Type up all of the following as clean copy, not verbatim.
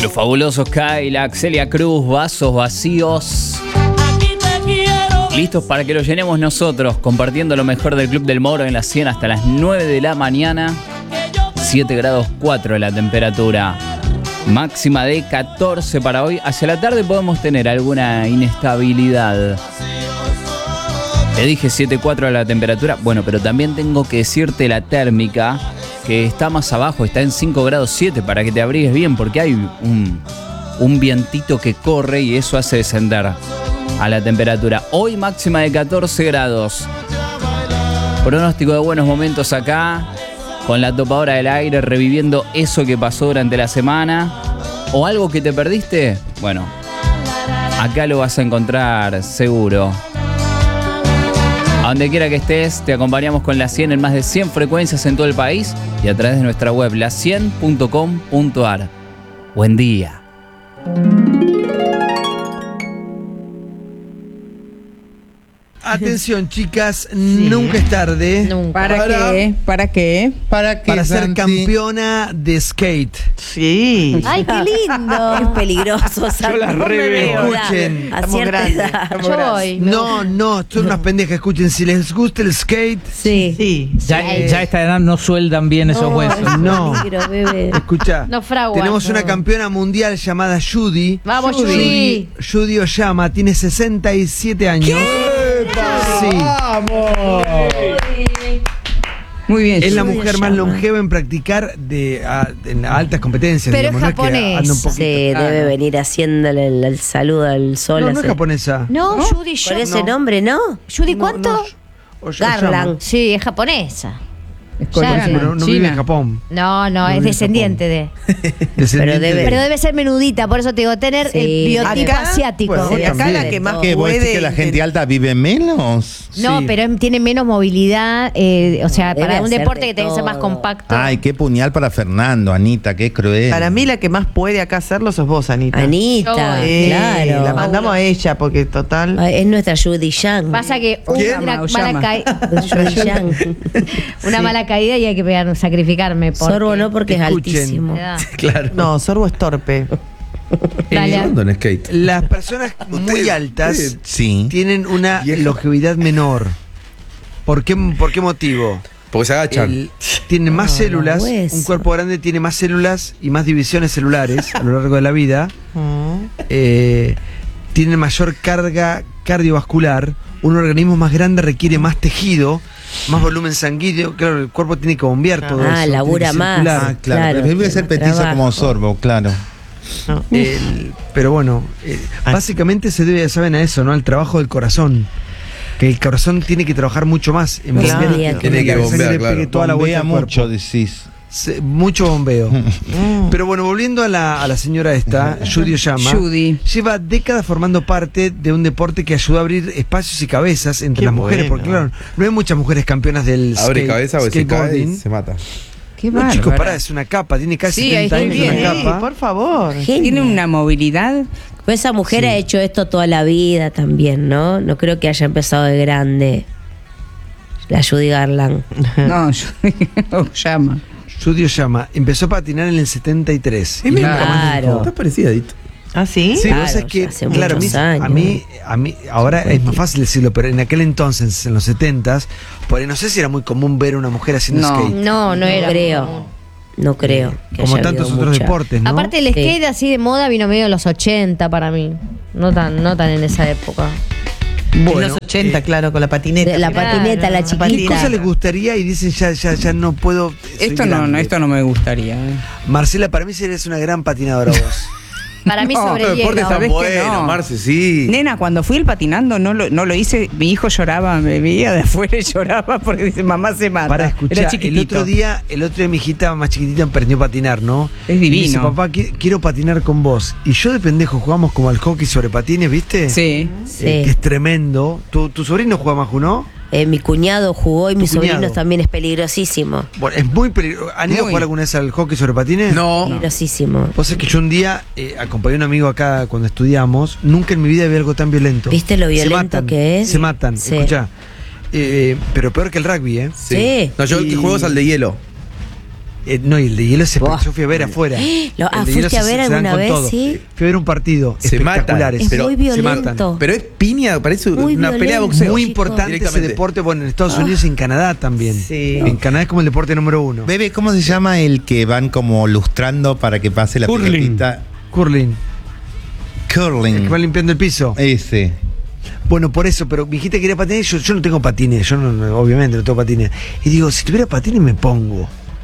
Los fabulosos Kylax, Celia Cruz, Vasos Vacíos. Listos para que lo llenemos nosotros, compartiendo lo mejor del Club del Moro en la 100 hasta las 9 de la mañana. 7 grados 4 la temperatura. Máxima de 14 para hoy. Hacia la tarde podemos tener alguna inestabilidad. Te dije 7,4 la temperatura. Bueno, pero también tengo que decirte la térmica, que está más abajo, está en 5 grados 7 para que te abrigues bien, porque hay un vientito que corre y eso hace descender a la temperatura. Hoy máxima de 14 grados. Pronóstico de buenos momentos acá, con la topadora del aire, reviviendo eso que pasó durante la semana. ¿O algo que te perdiste? Bueno, acá lo vas a encontrar seguro. A donde quiera que estés, te acompañamos con la 100 en más de 100 frecuencias en todo el país y a través de nuestra web, la100.com.ar. Buen día. Atención, chicas, nunca es tarde. Nunca. ¿Para qué? Para ser Santi? campeona de skate. Sí. ¡Ay, qué lindo! Es peligroso, Santi. las reveo. Escuchen. A cierta edad. Yo voy. No, son unas pendejas. Escuchen, si les gusta el skate, Sí. Sí. Ya a esta edad no sueldan bien esos huesos. no. Peligro, bebé. Escucha, No fraguan. tenemos una campeona mundial llamada Judy. Vamos, Judy. Judy Oyama, tiene 67 años. Sí. Muy bien. Es la Judy mujer más Oyama. longeva en practicar en altas competencias. Pero es no que japonés. anda un poquito. Sí, debe venir haciéndole el saludo al sol. No es así. japonesa. No, Judy, Por ese nombre, ¿no? Judy, ¿cuánto? Garland. Sí, es japonesa. Es coreana. Pero no vive en Japón. No, No es vive en descendiente de. Descendiente debe- de- Pero debe ser menudita, por eso te digo, tener Sí. el biotipo Acá, asiático. bueno, Y acá la que más ¿Vos que ¿Vos decís puede. que la gente alta vive menos? No, Sí. pero tiene menos movilidad, o sea, Debe para un hacer deporte de que tiene que ser más todo. compacto. Ay, qué puñal para Fernando, Anita, qué cruel. Para mí la que más puede acá hacerlo sos vos, Anita. Anita, claro. La mandamos a ella porque total. Ay, es nuestra Judy Yang. Pasa que ¿Quién? una Oyama. mala, Judy Yang. una mala caída y hay que sacrificarme. Sorbo no porque es Escuchen. altísimo. Claro. No, Sorbo es torpe. Dale. en skate. Las personas muy altas Sí. tienen una longevidad menor. ¿Por qué motivo? Porque se agachan. Tienen más células, hueso. un cuerpo grande tiene más células y más divisiones celulares a lo largo de la vida. Tienen mayor carga cardiovascular. Un organismo más grande requiere más tejido, más volumen sanguíneo. Claro, el cuerpo tiene que bombear todo eso. Ah, labura tiene que más. circular. Ah, claro. Claro, Pero debe ser tiene petizo trabajo. como Sorbo, claro. Pero bueno, básicamente se debe, saben, a eso, ¿no? Al trabajo del corazón. Que el corazón tiene que trabajar mucho más en Claro. bombear, Tiene que la sangre bombear, le claro. pegue toda la vuelta Bombea al mucho, cuerpo. decís. Mucho bombeo. Pero bueno, volviendo a la señora esta, Judy Oyama, Judy. lleva décadas formando parte de un deporte que ayuda a abrir espacios y cabezas entre Qué las mujeres, bueno. porque claro, no hay muchas mujeres campeonas del Abre cabeza o se cae y skateboarding. se mata. Qué No, chicos, bárbara. pará, es una capa, tiene casi Sí, 70 ahí años, estoy una bien. capa. Por favor. Genio. Tiene una movilidad. Pues esa mujer ha hecho esto toda la vida también, ¿no? No creo que haya empezado de grande. La Judy Garland. No, yo llama. Judy Oyama empezó a patinar en el 73. Y Claro. nunca más dejó. Estás parecidito. ¿Ah, sí? Sí, Claro, lo que pasa es que, ya hace claro, muchos años. a mí, ahora es más fácil decirlo, pero en aquel entonces, en los 70s, por ahí no sé si era muy común ver a una mujer haciendo No. skate. No era. Creo. No creo. que Como haya tantos habido otros mucha. deportes, ¿no? Aparte, el Sí. skate así de moda vino medio de los 80 para mí. No tan en esa época. En Bueno, los 80, claro, con la patineta. De la Claro. patineta, la ¿Qué ¿Qué chiquita. cosa les gustaría? Y dicen, ya no puedo. soy Esto no, grande. esto no me gustaría. Marcela, para mí serías una gran patinadora vos. Para mí No, sobre pero hielo. deporte ¿sabés que bueno, no? Marce, sí. Nena, cuando fui el patinando no lo hice, mi hijo lloraba, me veía de afuera y lloraba porque dice, mamá se mata. Para Era escuchar, el chiquitito. otro día mi hijita más chiquitita aprendió a patinar, ¿no? Es Y divino. dice, papá, quiero patinar con vos. Y yo de pendejo jugamos como al hockey sobre patines, ¿viste? Sí. Sí. Que es tremendo. ¿Tu sobrino juega más, ¿no? Mi cuñado jugó y mis cuñado. sobrinos también es peligrosísimo. Bueno, es muy peligroso. ¿Han ido a Muy. jugar alguna vez al hockey sobre patines? No. Peligrosísimo. Vos sabés que yo un día acompañé a un amigo acá cuando estudiamos. Nunca en mi vida vi algo tan violento. ¿Viste lo Se violento matan, que es? Se matan, Sí. escuchá. Pero peor que el rugby, ¿eh? Sí. No, yo el que Y- juego es al de hielo. No, y el de hielo se Buah. yo fui a ver afuera. El de hielo ¿fuiste a ver se dan alguna con vez? todo. Sí. Fui a ver un partido. Se matan. Espectaculares. Es pero muy se matan. violento. Pero es piña, parece Muy una pelea de violento. boxeo. Muy chicos. importante ese Directamente. deporte, bueno, en Estados Unidos y en Canadá también. Sí. En Canadá es como el deporte número 1. Bebe, ¿cómo se llama el que van como lustrando para que pase la Curling. pelotita? Curling. El Curling. que va limpiando el piso. Ese. Bueno, por eso, pero me dijiste que quería patines, yo no tengo patines, yo obviamente no tengo patines. Y digo, si tuviera patines me pongo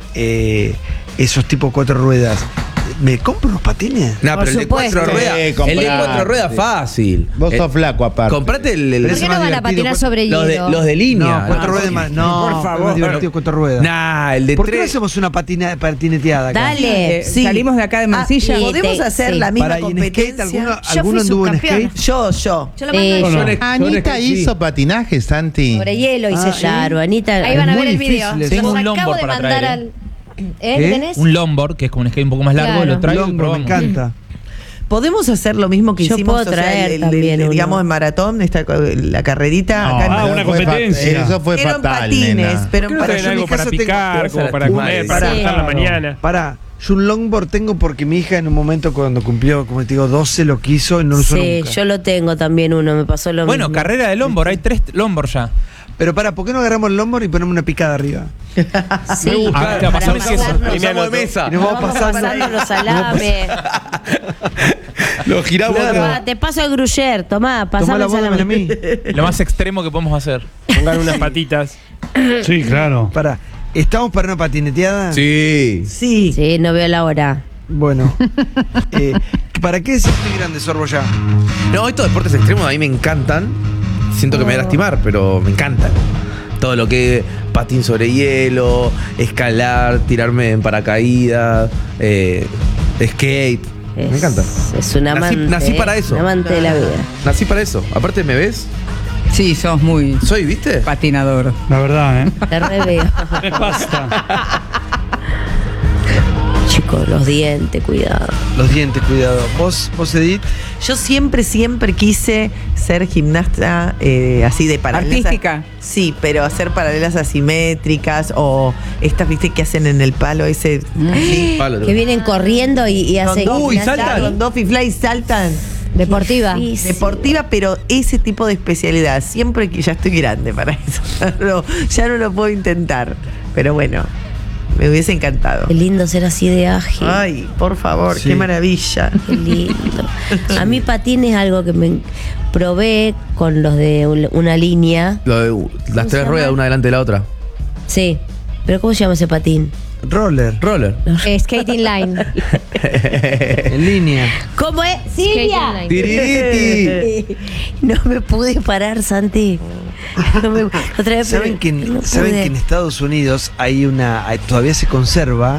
esos tipo 4 ruedas. ¿Me compro unos patines? No, Por pero el de 4 supuesto. ruedas. El de comprate. 4 ruedas fácil. Vos sos flaco aparte. Comprate el. Pero ¿Por ese qué más no van a divertido, patinar pues. sobre Los hielo? de No, línea. 4 ruedas más. No, por favor. es más divertido 4 ruedas. Nah, el de ¿Por qué no 3. hacemos una patineteada acá? Dale. Sí. Salimos de acá de Mansilla. Ah, y ¿Podemos hacer sí. la misma Para, ¿y en skate competencia? alguno anduvo en skate? Yo. Yo lo Sí. mando yo. Anita hizo patinaje, Santi. Sobre hielo hice ¿sí? claro, Anita. Ahí van a Es ver muy el video. difícil eso. Tengo Los un acabo longboard de para mandar traer, al... ¿Qué? ¿Tenés? Un longboard, que es como un skate un poco más largo, Claro. lo traigo y Longboard, me probamos. encanta. Podemos hacer lo mismo que Yo hicimos, puedo o sea, traer también uno. digamos, en maratón, la carrerita. No, acá en una Maratón. competencia. Eso fue Eran fatal, patines, nena. pero ¿Por qué no para traen yo en algo mi para caso picar, como para comer, para Sí. pasar la mañana? Pará, yo un longboard tengo porque mi hija en un momento cuando cumplió, como te digo, 12 lo quiso y no lo usó Sí, nunca. yo lo tengo también uno, me pasó lo Bueno, mismo. carrera de longboard, hay 3 longboard ya. Pero pará, ¿por qué no agarramos el longboard y ponemos una picada arriba? Sí, Ah, para pasame el queso. pasarnos. Usamos de mesa. Y nos vamos Vamos pasando. pasando los salames. Lo giramos. Tomá, te paso el gruyer, tomá, Tomá pasame la el bola a salame. mí. Lo más extremo que podemos hacer. Pongan unas patitas. Sí, claro. Pará, ¿estamos para una patineteada? Sí. Sí. Sí, no veo la hora. Bueno. ¿Para qué decís muy grande, Sorbo, ya? No, estos deportes extremos a mí me encantan. Siento que me voy a lastimar, pero me encantan. Todo lo que es patín sobre hielo, escalar, tirarme en paracaídas, skate. Me encanta. Es un amante. nací para eso. Un amante de la vida. Nací para eso. Aparte, ¿me ves? Sí, sos muy Soy, ¿viste? patinador. La verdad, ¿eh? Te re veo. Me basta. Chicos, los dientes, cuidado. Los dientes, cuidado. ¿Vos Edith? Yo siempre quise ser gimnasta así de paralelas. ¿Artística? Sí, pero hacer paralelas asimétricas o estas, viste, que hacen en el palo ese. así, Palo. Que vienen corriendo y hacen. Uy, gimnasia. saltan. con dos fly saltan. Deportiva. Difícil. Deportiva, pero ese tipo de especialidad. Siempre que ya estoy grande para eso. Ya no lo puedo intentar. Pero bueno, me hubiese encantado. Qué lindo ser así de ágil. Ay, por favor, Sí. qué maravilla. Qué lindo. A mí patín es algo que me probé con los de una línea. Las 3 ruedas, una delante de la otra. Sí. ¿Pero cómo se llama ese patín? Roller. Roller. Skating line. En línea. ¿Cómo es? ¡Silvia! Skating line. Tiririti. No me pude parar, Santi. Otra vez, ¿Saben que, no ¿saben pude. que en Estados Unidos todavía se conserva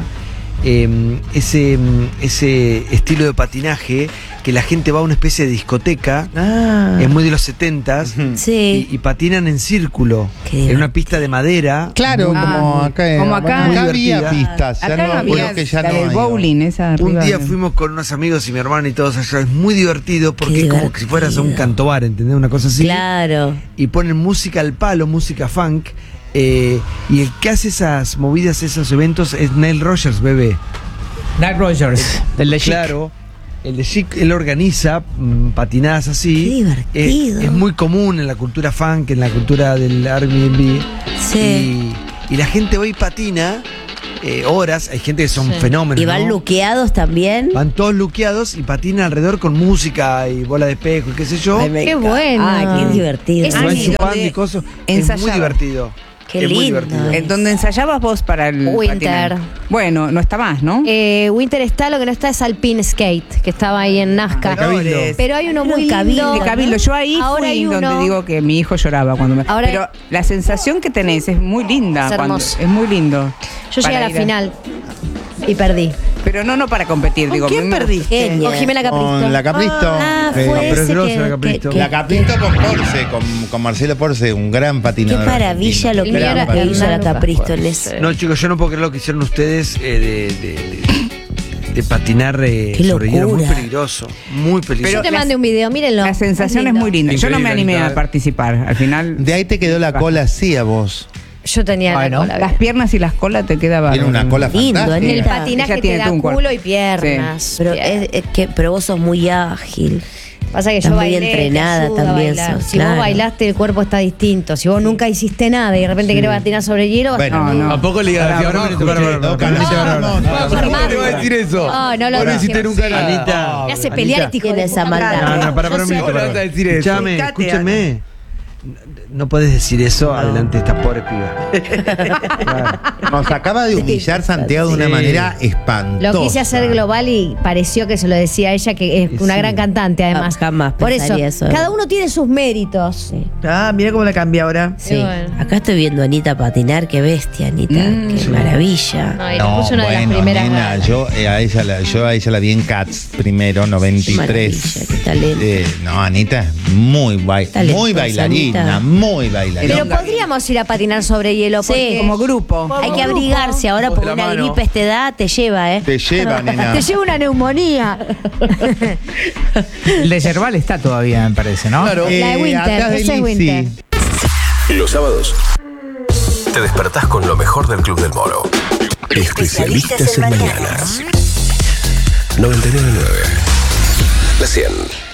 ese estilo de patinaje que la gente va a una especie de discoteca? Ah. Es muy de los 70s. Sí. Y patinan en círculo, Qué en una pista de madera. Claro, como acá. Como acá. Acá Muy había divertida. pistas. Ya Acá no, no creo había que ya la no del hay. bowling, esa Un arriba. día fuimos con unos amigos y mi hermano y todos allá. Es muy divertido porque Qué es como que si fueras a un divertido. cantobar, ¿entendés? Una cosa así. Claro. Y ponen música al palo, música funk. Y el que hace esas movidas, esos eventos es Neil Rogers, bebé. Night Rogers, el de Chic. Claro. El de Chic, él organiza patinadas así. Qué divertido. Es muy común en la cultura funk, en la cultura del Airbnb. Sí. Y la gente hoy patina horas. Hay gente que son fenómenos. ¿Y van ¿no? luqueados también? Van todos luqueados y patinan alrededor con música y bola de espejo y qué sé yo. Ay, me Qué encanta. bueno. Ah, qué divertido. Es Y van sí, chupando donde y cosas. Es muy ensayaba. divertido. Qué es muy lindo. divertido. En donde ensayabas vos para el Winter. patinar. Bueno, no está más, ¿no? Winter está, lo que no está es Alpine Skate, que estaba ahí en Nazca. Cabildo. Pero hay uno Pero muy en Cabildo. lindo. De Cabildo. Yo ahí Ahora fui hay donde uno- digo que mi hijo lloraba cuando me. Ahora- Pero la sensación que tenés es muy linda. Es cuando- hermoso. es muy lindo. Yo llegué a Para la ir final y perdí. Pero no para competir, ¿Con digo. quién a mí me- perdiste? Genia. Con Jimena Capristo. Con la Capristo. Ah, que- fue pero es ese grosa la Capristo. La Capristo con Porce, con Marcelo Porce, un gran Qué patinador. maravilla lo que, El mío era lo que hizo la Hernán Capristo en Lucas. ese. No, chicos, yo no puedo creer lo que hicieron ustedes de patinar sobre hielo. Muy locura. peligroso. Muy Yo peligroso. te la- mandé un video, mírenlo. La sensación es lindo. muy linda. Yo no me Increíble, animé Anita. a participar. Al final. De ahí te quedó la cola así a vos. Yo tenía Bueno, la cola las bien. piernas y las colas te quedaban. Tiene una cola Lindo, fantástica. En el Ella patinaje te tiene da todo un culo cuerpo. y piernas. Pero, Piernas. pero vos sos muy ágil. Pasa que Estás yo muy bailé, te entrenada ayuda a también bailar. sos, Si claro. vos bailaste, el cuerpo está distinto. Si vos nunca hiciste nada y de repente querés patinar sobre hielo, Bueno, No, no. Tampoco le digas así a Majo. No, ¿Cómo te va a decir eso? No lo Vos no dije. hiciste nunca nada. Anita. me hace pelear este hijo Tiene de esa puta maldad. madre. No, para un Yo sé- minuto. ¿Cómo le vas a decir eso? Escúchame, Fíjate, escúchame. No podés decir eso adelante de estas pobres pibas. Nos acaba de humillar Santiago de una Sí. manera espantosa. Lo quise hacer global y pareció que se lo decía a ella, que es una gran cantante además. Jamás Por eso, pensaría eso. cada uno tiene sus méritos. Ah, mira cómo la cambia ahora. Sí. Y bueno. Acá estoy viendo a Anita patinar, qué bestia, Anita. Qué maravilla. Ay, No, le puse una de las bueno, primeras nena, ganas. yo a ella la vi en Cats primero, Qué 93. maravilla, qué talento. No, Anita es muy Talentosa, bailarina, Anita. muy bailarina. Pero podríamos ir a patinar sobre hielo. Sí, porque- Como grupo. Hay que abrigarse ahora De porque la una mano. gripe a esta edad te lleva, ¿eh? Te lleva, nena. Te lleva una neumonía. El de Yerbal está todavía, me parece, ¿no? Claro. La de Winter, atrás de ese es Lizzy. Winter. Los sábados te despertás con lo mejor del Club del Moro. Especialistas en mañanas. 99.9. La 100.